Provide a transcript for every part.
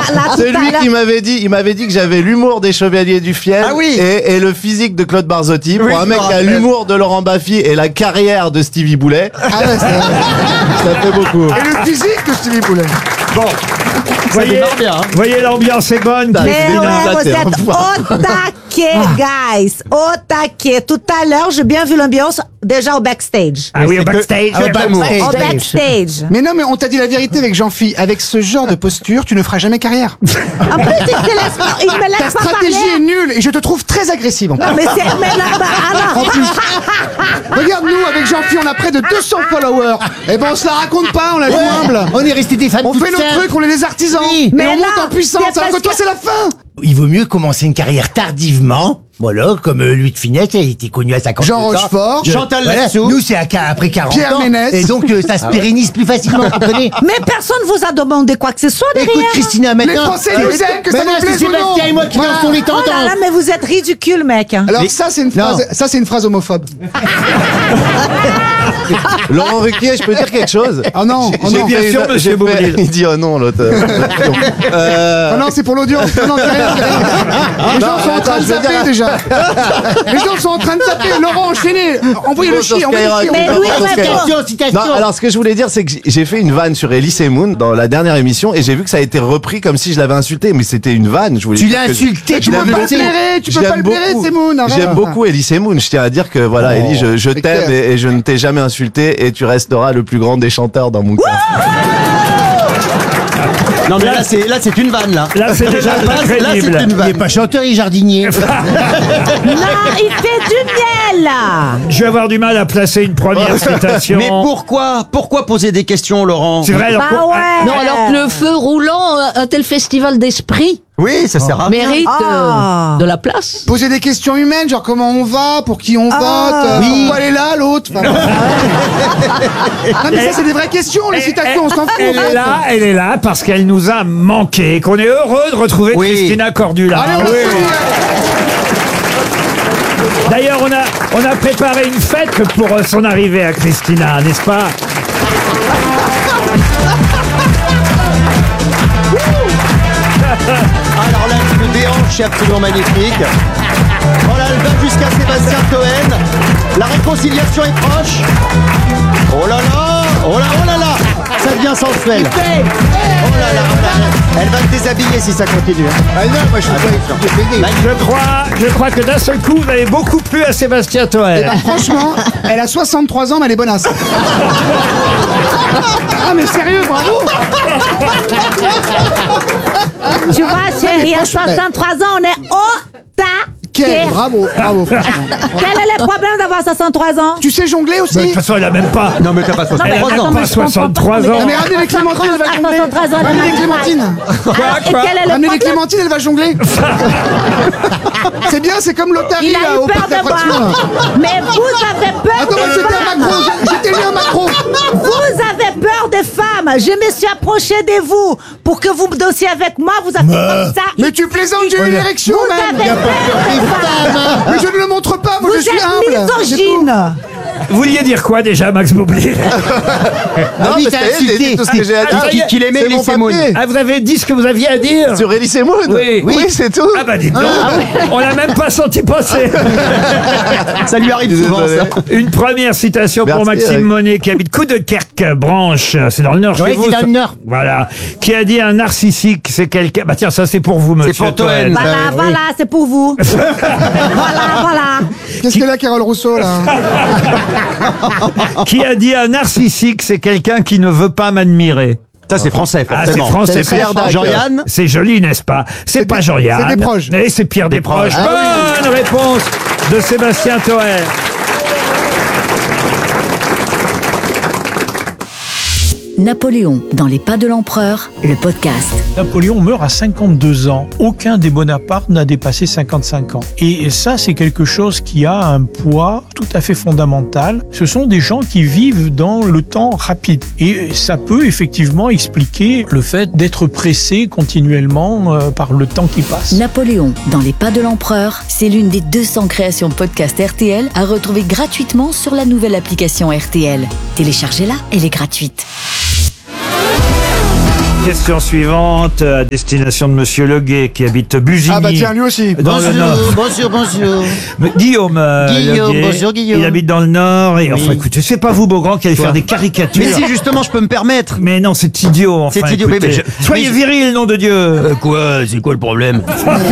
C'est lui qui m'avait dit, il m'avait dit que j'avais l'humour des Chevaliers du Fiel et le physique de Claude Barzotti. Pour un mec qui a l'humour de Laurent Baffy et la carrière de Stevie Boulet. Ah ouais, ça fait beaucoup. Et le physique de Stevie Boulet. Bon. Voyez, l'ambiance est bonne. Mais ouais, vous êtes au taquet, guys. Au taquet. Tout à l'heure, j'ai bien vu l'ambiance déjà au backstage. Ah oui, au backstage. Au backstage. Mais non, mais on t'a dit la vérité avec Jean-Phi. Avec ce genre de posture, tu ne feras jamais carrière. En plus, il me laisse Ta pas stratégie parler. est nulle et je te trouve très agressive. En Non, mais c'est... Mais là, En plus, regarde, nous, avec Jean-Phi, on a près de 200 followers. Eh ben, on se la raconte pas, on la joue humble. On est resté des fans. On fait notre truc, on est des artisans. Oui. Mais Mais on là, monte en puissance, c'est alors que parce toi, que- c'est la fin. Il vaut mieux commencer une carrière tardivement. Voilà, comme Louis de Funès, il était connu à 50 ans. Jean Rochefort, Chantal Latsou. Nous, c'est après 40 Pierre ans. Ménès. Et donc, ça se pérennise plus facilement, vous comprenez? Mais personne vous a demandé quoi que ce soit derrière. Écoute, Christina, maintenant. Les Français nous aiment, que ça maintenant, nous plaise c'est ou non. Sébastien et moi qui Voilà. lançons les Oh là tendances. là, mais vous êtes ridicule, mec. Alors ça, c'est une phrase. Ça, c'est une phrase homophobe. Laurent Ruquier, je peux dire quelque chose? Ah non, oh non. bien sûr, monsieur Boublil. Il dit oh non, l'autre. Ah non, c'est pour l'audience. Non, c'est rien, c'est rien. Les gens sont en train de zapper déjà. Les gens sont en train de zapper. Laurent, enchaînez. Envoyez le chier. Mais oui, Citation. Non, alors ce que je voulais dire, c'est que j'ai fait une vanne sur Elise Moon dans la dernière émission et j'ai vu que ça a été repris comme si je l'avais insulté, mais c'était une vanne. Je voulais Tu dire l'as que insulté, je tu l'aime peux pas beaucoup. le blairer, tu peux pas le blairer, beaucoup. Semoun, arrête. J'aime beaucoup Elise Moon. Je tiens à dire que voilà, Ellie, je c'est t'aime clair. et je ne t'ai jamais insulté et tu resteras le plus grand des chanteurs dans mon cœur. Non mais là c'est une vanne là. Là, c'est déjà pas Là c'est crédible. une Il n'est vanne. pas chanteur, il est jardinier. Non, il fait du miel. Je vais avoir du mal à placer une première citation. Mais pourquoi poser des questions, Laurent? C'est vrai, alors, Bah ouais. Non, alors que le feu roulant, un tel festival d'esprit Oui, ça sert à rien. mérite Ah. de la place. Poser des questions humaines, genre comment on va, pour qui on vote, pourquoi elle est là, l'autre. Enfin, non mais ça c'est des vraies questions, les citations, on s'en fout. en fait. elle est là parce qu'elle nous a manqué, qu'on est heureux de retrouver Oui. Christina Cordula. Allez, on Oui. l'applaudit. D'ailleurs, on a préparé une fête pour son arrivée à Christina, n'est-ce pas? Alors là, le déhanche est absolument magnifique. Oh là, elle va jusqu'à Sébastien Toen. La réconciliation est proche. Oh là là, oh là, oh là là. Ça devient sensuel. Oh là là, oh là là. Elle va te déshabiller si ça continue. Ah non, moi je suis pas Je crois que d'un seul coup, vous avez beaucoup plu à Sébastien Toen. Franchement, elle a 63 ans, mais elle est bonasse. Ah mais sérieux, bravo. Tu vois, chérie, à 63 ans, on est au taquet. Bravo, bravo. franchement. Quel est le problème d'avoir 63 ans? Tu sais jongler De aussi? toute façon, elle a même pas. Non mais t'as pas Non, mais 63 attends, ans. mais Pas je comprends 63 pas. ans. Non mais ramenez les clémentines, elle va À jongler. 63 ans, Ramenez les elle va clémentines. Et quel est le Ramenez les problème? clémentines, elle va jongler. C'est bien, c'est comme l'Otari Il a là, eu au peur parc de d'attractions. moi. Mais vous avez peur Attends, moi des j'étais un femmes. macro, j'étais lu un macro. Vous avez peur des femmes. Je me suis approchée de vous pour que vous dansiez avec moi. Vous avez fait comme ça. Mais tu plaisantes, j'ai eu une érection Vous même. avez peur des femmes. Mais je ne le montre pas, moi Vous je suis êtes humble. C'est tout. misogyne. Vous vouliez dire quoi déjà, Max Boublil? Non, oui, mais t'as c'est elle, insulté. j'ai dit tout ce que j'ai à dire. Qu'il aimait C'est mon Elise Moon. papier. Ah, vous avez dit ce que vous aviez à dire? Sur Elise Moon? Oui. Oui, c'est tout. Ah bah dites donc, on l'a même pas senti passer. Ça lui arrive souvent ça. Une première citation pour Merci, Maxime Eric. Monet qui habite Coudekerque, Branche, c'est dans le Nord Oui, chez vous. c'est dans ça. le Nord. Voilà, qui a dit un narcissique, c'est quelqu'un. Bah tiens, ça c'est pour vous, monsieur. pour Toen. Toen. Voilà, voilà, c'est pour vous. Voilà. Qu'est-ce qu'elle a, Carole Rousseau là? Qui a dit un narcissique, c'est quelqu'un qui ne veut pas m'admirer. Ça c'est français Ah, c'est forcément. français. C'est Pierre Dac. Jean-Yann. C'est joli, n'est-ce pas? C'est pas Jean-Yann. c'est Desproges. Et c'est Pierre Desproges. Ah Bonne réponse de Sébastien Toen. Napoléon dans les pas de l'empereur, le podcast. Napoléon meurt à 52 ans. Aucun des Bonaparte n'a dépassé 55 ans. Et ça, c'est quelque chose qui a un poids tout à fait fondamental. Ce sont des gens qui vivent dans le temps rapide. Et ça peut effectivement expliquer le fait d'être pressé continuellement par le temps qui passe. Napoléon dans les pas de l'empereur, c'est l'une des 200 créations podcast RTL à retrouver gratuitement sur la nouvelle application RTL. Téléchargez-la, elle est gratuite. Question suivante à destination de Monsieur Leguet qui habite Busigny. Ah bah tiens, lui aussi. Dans le Nord. Bonjour. Guillaume, Leguet, bonjour Guillaume. il habite dans le Nord et Oui. enfin écoutez, c'est pas vous Beaugrand qui allez faire des caricatures. Mais si justement je peux me permettre. Mais non, c'est idiot enfin. C'est idiot, écoutez. mais Soyez viril, nom de Dieu. Quoi? C'est quoi le problème?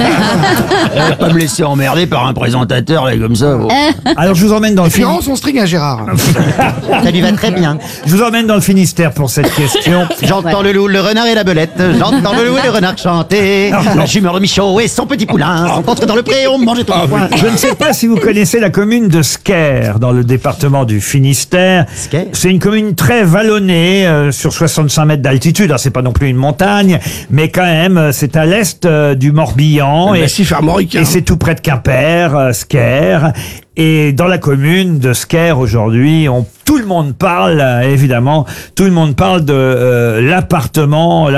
Pas me laisser emmerder par un présentateur là comme ça. Alors je vous emmène dans le Puis rends son string à Gérard. Ça lui va très bien. Je vous emmène dans le Finistère pour cette question. J'entends le loup, le renard et la belette. J'entends le loup et le renard chanter. La jumeur de Michaud et son petit poulain sont entrés dans le pré, on mangeait tout le foin. Je ne sais pas si vous connaissez la commune de Sker, dans le département du Finistère. Sker. C'est une commune très vallonnée, sur 65 mètres d'altitude. Alors, c'est pas non plus une montagne, mais quand même, c'est à l'est du Morbihan. Et c'est tout près de Quimper, Sker. Et dans la commune de Sker aujourd'hui, tout le monde parle, évidemment, tout le monde parle de l'appartement.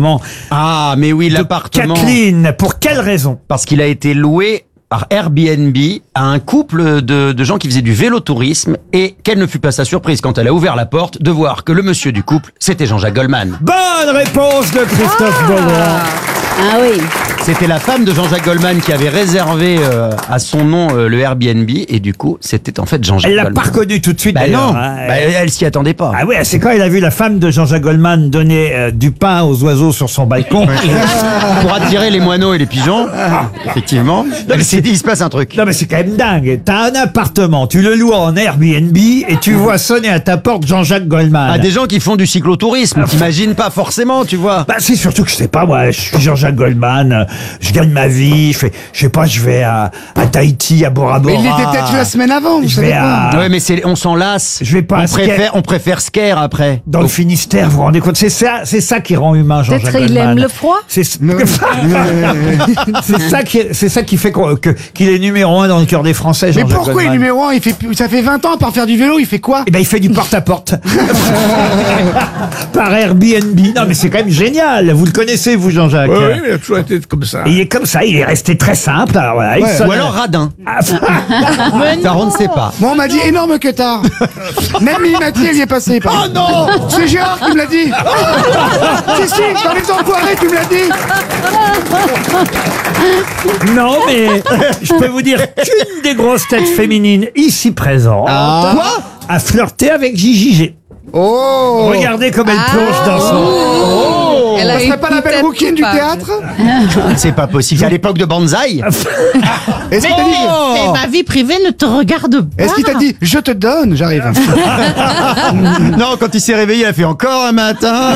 Ah, mais oui, l'appartement. Kathleen, pour quelle raison? Parce qu'il a été loué par Airbnb à un couple de gens qui faisaient du vélo-tourisme et quelle ne fut pas sa surprise quand elle a ouvert la porte de voir que le monsieur du couple, c'était Jean-Jacques Goldman. Bonne réponse de Christophe Beaugrand. Ah oui. C'était la femme de Jean-Jacques Goldman qui avait réservé à son nom le Airbnb et du coup, c'était en fait Jean-Jacques Elle l'a Goldman. pas reconnu tout de suite. Bah d'ailleurs, non, hein. elle s'y attendait pas. Ah oui, c'est quand elle a vu la femme de Jean-Jacques Goldman donner du pain aux oiseaux sur son balcon. Pour attirer les moineaux et les pigeons, effectivement, elle s'est dit, il se passe un truc. Non mais c'est quand même dingue. T'as un appartement, tu le loues en Airbnb et tu vois sonner à ta porte Jean-Jacques Goldman. Ah, des gens qui font du cyclotourisme, t'imagines pas forcément, tu vois. Bah c'est surtout que je sais pas moi, je suis Jean-Jacques Goldman, je gagne ma vie, je sais pas, je vais à Tahiti, à Bora Bora. Mais il était peut-être la semaine avant, vous Je savez vais pas. à... Ouais, mais on s'en lasse. Je vais pas à Sker. On préfère Sker après. Dans le Finistère, vous vous rendez compte, c'est ça qui rend humain Jean-Jacques Peut-être Goldman. il aime le froid. C'est ça qui fait qu'il est numéro 1 dans le cœur des Français. Mais Jean-Jacques pourquoi il est Goldman. numéro 1? Ça fait 20 ans à part faire du vélo, il fait quoi? Eh ben, il fait du porte-à-porte. Par Airbnb. Non, mais c'est quand même génial. Vous le connaissez, vous, Jean-Jacques? Oui, mais il a toujours été comme ça. Et il est comme ça, il est resté très simple. Alors, voilà, il sonne Ou alors radin. Ça, on ne sait pas. Moi, on m'a dit énorme que tard. Même Mimati, elle y est passée. Oh non! C'est Gérard qui me l'a dit. Si, dans les enfoirés, tu me l'as dit. Non, mais je peux vous dire qu'une des grosses têtes féminines ici présentes a flirté avec Gigi G. Oh! Regardez comme elle plonge dans son... Ça serait pas la belle rouquine du théâtre? C'est pas possible. À l'époque de Banzai. Est-ce qu'il t'a dit? Mais ma vie privée ne te regarde pas. Est-ce qu'il t'a dit je te donne, j'arrive? Non, quand il s'est réveillé, il a fait encore un matin.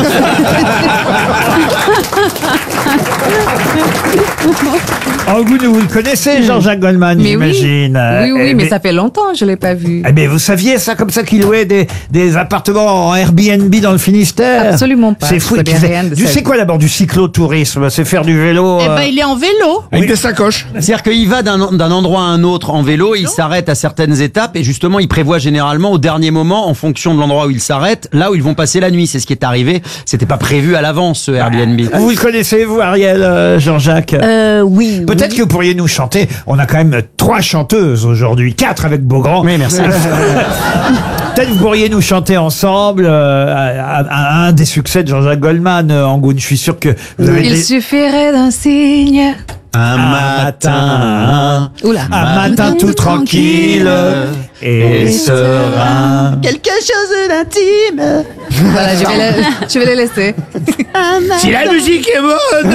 Oh, vous le connaissez, Jean-Jacques Goldman, Mais j'imagine. oui, mais ça fait longtemps, je l'ai pas vu. Eh bien, vous saviez ça, comme ça, qu'il louait des appartements en Airbnb dans le Finistère? Absolument pas. C'est fou. Je savais rien de Tu ça. sais quoi d'abord du cyclotourisme? C'est faire du vélo. Eh ben, il est en vélo. Avec des sacoches. C'est-à-dire qu'il va d'un endroit à un autre en vélo, il s'arrête à certaines étapes et justement, il prévoit généralement au dernier moment, en fonction de l'endroit où il s'arrête, là où ils vont passer la nuit. C'est ce qui est arrivé. C'était pas prévu à l'avance, ce Airbnb. Vous le connaissez, vous, Ariel, Jean-Jacques? Oui. Peut-être que vous pourriez nous chanter. On a quand même 3 chanteuses aujourd'hui, 4 avec Beaugrand. Oui, merci. Peut-être vous pourriez nous chanter ensemble un des succès de Jean-Jacques Goldman, Angoune. Je suis sûr que vous avez Il suffirait d'un signe. Un matin, Oula. un matin tout tranquille et serein. quelque chose d'intime. Voilà, je vais les laisser. Si la musique est bonne.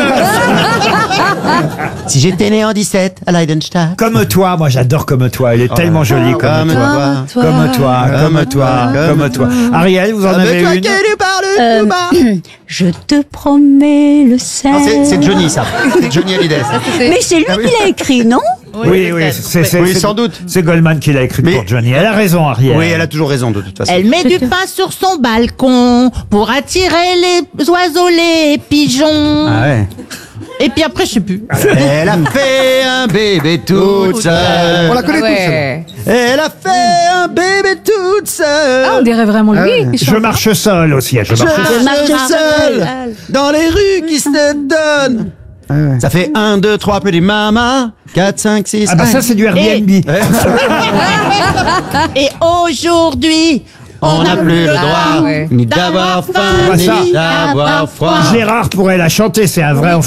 Si j'étais né en 17 à Leidenstadt. Comme toi, moi j'adore Comme toi. Elle est tellement jolie comme toi. Comme toi, comme toi, comme toi. Ariel, vous en avez une? tu parles tout bas. Je te promets le sel. Ah, c'est Johnny, ça. C'est Johnny Hallyday. Mais c'est lui qui l'a écrit, non? Oui, Oui, sans doute. C'est Goldman qui l'a écrit pour Johnny. Elle a raison, Ariel. Oui, elle a toujours raison, de toute façon. Elle met du pain sur son balcon pour attirer les oiseaux, les pigeons. Ah ouais. Et puis après, je sais plus. Elle a fait un bébé toute seule. On la connaît Ouais. Elle a fait un bébé toute seule. Ah, on dirait vraiment lui. qui Je chante. marche seul aussi. Je marche seul. seul dans les rues qui se donnent. Ça fait 1, 2, 3 petits mamas, 4, 5, 6. Ah bah ça c'est du Airbnb. Et aujourd'hui, On n'a plus le droit ouais. ni d'avoir faim, Ça. ni d'avoir froid. Gérard pourrait la chanter, c'est un vrai